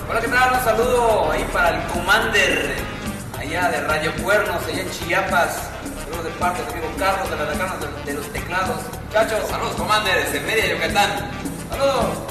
Hola, ¿qué tal? Un saludo ahí para el Commander, allá de Radio Cuernos, allá en Chiapas. Saludos de parte de amigo Carlos de las Lacanas de los Teclados. Muchachos, Saludos, Commander, desde Mérida, Yucatán. saludos.